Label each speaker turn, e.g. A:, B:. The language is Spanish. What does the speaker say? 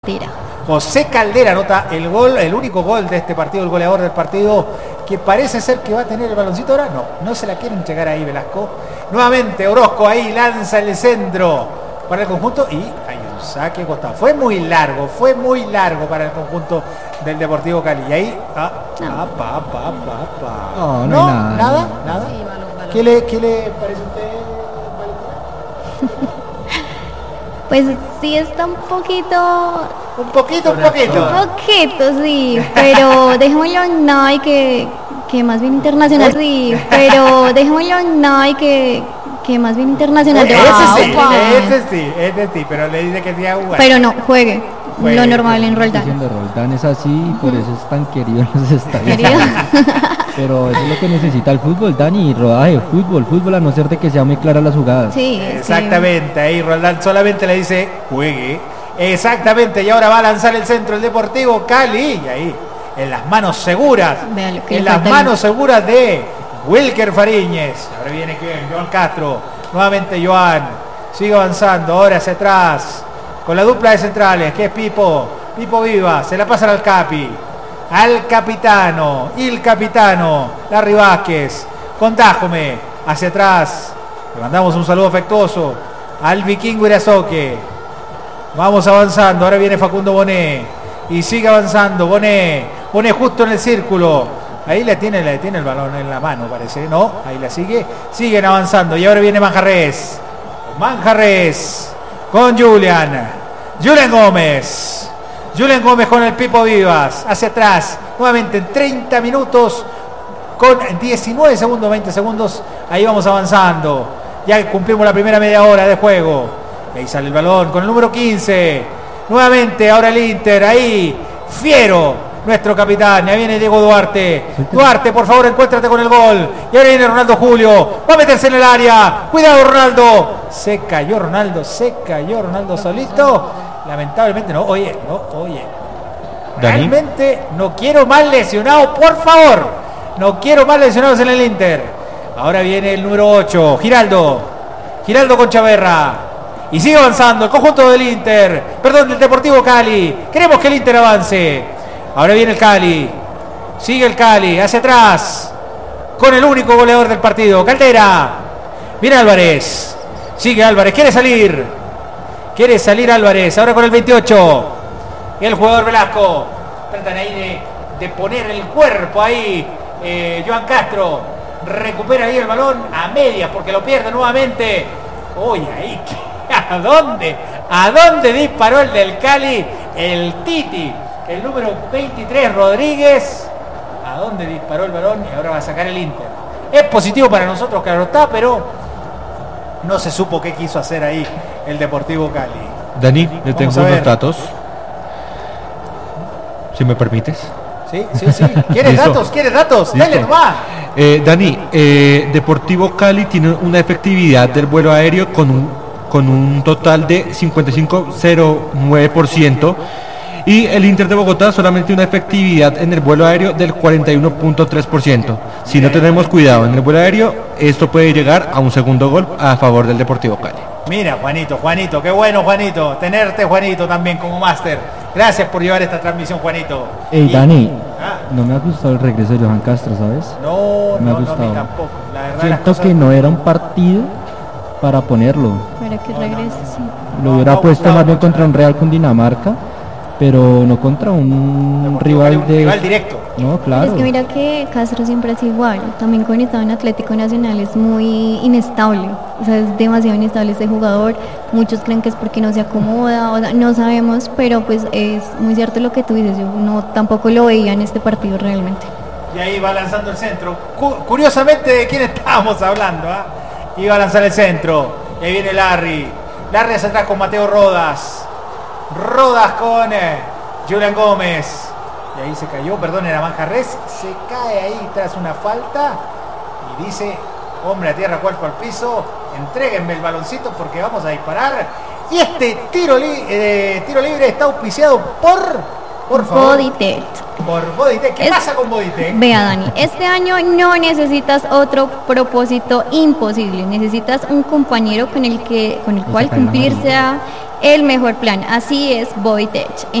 A: José Caldera anota el gol, el único gol de este partido, el goleador del partido, que parece ser que va a tener el baloncito ahora. No se la quieren llegar ahí Velasco. Nuevamente Orozco ahí lanza el centro para el conjunto y hay un saque costado. Fue muy largo para el conjunto del Deportivo Cali. Y ahí, no, nada.
B: Sí, balón.
A: ¿Qué le parece a usted?
C: Pues sí está un poquito, sí, pero dejémoslo en Nike que más bien internacional, sí, pero dejémoslo en Nike que más bien internacional.
A: Ese sí, pero le dice que sí a jugar.
C: Pero no, juegue. Lo normal en Roldán.
D: Roldán es así y por eso es tan querido en los estadios. Pero eso es lo que necesita el fútbol, Dani, rodaje, fútbol, a no ser de que sea muy claras las jugadas.
C: Sí,
A: exactamente, ahí Roldán solamente le dice, juegue. Exactamente, y ahora va a lanzar el centro el Deportivo Cali, y ahí, en las manos seguras, de Wilker Fariñez. Ahora viene Joan Castro, nuevamente Joan, sigue avanzando, ahora hacia atrás, con la dupla de centrales, que es Pipo Viva, se la pasan al Capi. Al capitano, Larry Vázquez, con Tajome, hacia atrás, le mandamos un saludo afectuoso al Vikingo Irazoque. Vamos avanzando, ahora viene Facundo Bonet, y sigue avanzando, Bonet justo en el círculo, ahí le tiene el balón en la mano parece, ¿no? Ahí la siguen avanzando, y ahora viene Manjarrés, con Julian Gómez con el Pipo Vivas, hacia atrás, nuevamente en 30 minutos, con 19 segundos, 20 segundos, ahí vamos avanzando, ya cumplimos la primera media hora de juego, y ahí sale el balón con el número 15, nuevamente, ahora el Inter, ahí, Fiero, nuestro capitán, ya viene Diego Duarte, por favor, encuéntrate con el gol, y ahora viene Ronaldo Julio, va a meterse en el área, cuidado Ronaldo, se cayó Ronaldo solito. Lamentablemente no, oye. Realmente no quiero más lesionados, por favor. No quiero más lesionados en el Inter. Ahora viene el número 8, Giraldo con Chaverra. Y sigue avanzando el conjunto del Deportivo Cali. Queremos que el Inter avance. Ahora viene el Cali. Sigue el Cali, hacia atrás. Con el único goleador del partido, Caldera. Viene Álvarez. Sigue Álvarez, quiere salir Álvarez, ahora con el 28, el jugador Velasco, tratan ahí de poner el cuerpo ahí, Joan Castro, recupera ahí el balón a medias porque lo pierde nuevamente, ahí, ¿a dónde disparó el del Cali? El Titi, el número 23 Rodríguez, ¿a dónde disparó el balón? Y ahora va a sacar el Inter. Es positivo para nosotros, claro está, pero no se supo qué quiso hacer ahí el Deportivo Cali.
E: Dani, le tengo unos datos. Si me permites.
A: Sí. ¿Quieres datos? Dale nomás.
E: Dani, Deportivo Cali tiene una efectividad del vuelo aéreo con un total de 55,09%. Y el Inter de Bogotá solamente una efectividad en el vuelo aéreo del 41,3%. Si no tenemos cuidado en el vuelo aéreo, esto puede llegar a un segundo gol a favor del Deportivo Cali.
A: Mira, Juanito, qué bueno, Juanito, tenerte, Juanito, también como máster. Gracias por llevar esta transmisión, Juanito.
D: Dani, no me ha gustado el regreso de Johan Castro, ¿sabes?
A: No,
D: me ha gustado.
A: A mí tampoco. La verdad,
D: siento que no era un partido para ponerlo.
C: Para que regrese, sí.
D: Lo hubiera puesto más bien contra un Real Cundinamarca, pero no contra un rival
A: directo.
D: No, claro.
C: Es que mira que Castro siempre es igual. También conectado en Atlético Nacional es muy inestable. O sea, es demasiado inestable este jugador. Muchos creen que es porque no se acomoda, no sabemos, pero pues es muy cierto lo que tú dices. Yo tampoco lo veía en este partido realmente.
A: Y ahí va lanzando el centro. Curiosamente, ¿de quién estábamos hablando? Iba a lanzar el centro. Y ahí viene Larry hacia atrás con Mateo Rodas con Julian Gómez. Y ahí se cayó, era Manjarrés. Se cae ahí tras una falta. Y dice, hombre a tierra, cuerpo al piso. Entréguenme el baloncito porque vamos a disparar. Y este tiro libre está auspiciado por favor.
C: Bodytech.
A: por Bodytech. ¿Qué pasa con Bodytech?
C: Vea, Dani, este año no necesitas otro propósito imposible. Necesitas un compañero con el cual cumplir sea el mejor plan. Así es Bodytech.